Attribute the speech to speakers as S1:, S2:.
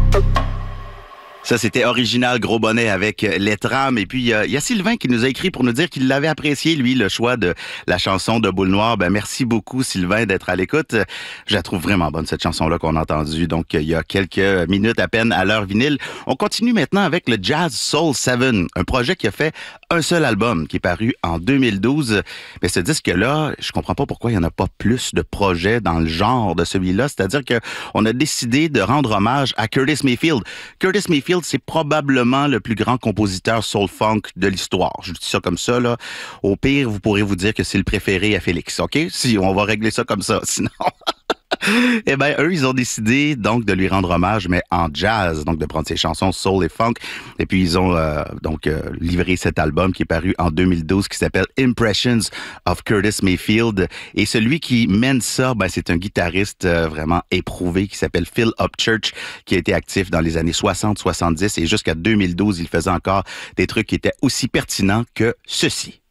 S1: Ça, c'était Original Gros Bonnet avec Les Trames. Et puis, il y a Sylvain qui nous a écrit pour nous dire qu'il l'avait apprécié, lui, le choix de la chanson de Boule Noire. Ben, merci beaucoup, Sylvain, d'être à l'écoute. Je la trouve vraiment bonne, cette chanson-là qu'on a entendue. Donc, il y a quelques minutes à peine à l'heure vinyle. On continue maintenant avec le Jazz Soul 7, un projet qui a fait un seul album, qui est paru en 2012. Mais ce disque-là, je comprends pas pourquoi il y en a pas plus de projets dans le genre de celui-là. C'est-à-dire que on a décidé de rendre hommage à Curtis Mayfield. Curtis Mayfield, c'est probablement le plus grand compositeur soul-funk de l'histoire. Je dis ça comme ça, là. Au pire, vous pourrez vous dire que c'est le préféré à Félix, OK? Si, on va régler ça comme ça, sinon... Eh ben, eux, ils ont décidé donc de lui rendre hommage, mais en jazz, donc de prendre ses chansons soul et funk. Et puis, ils ont livré cet album qui est paru en 2012, qui s'appelle Impressions of Curtis Mayfield. Et celui qui mène ça, ben, c'est un guitariste vraiment éprouvé qui s'appelle Phil Upchurch, qui a été actif dans les années 60, 70 et jusqu'à 2012, il faisait encore des trucs qui étaient aussi pertinents que ceci.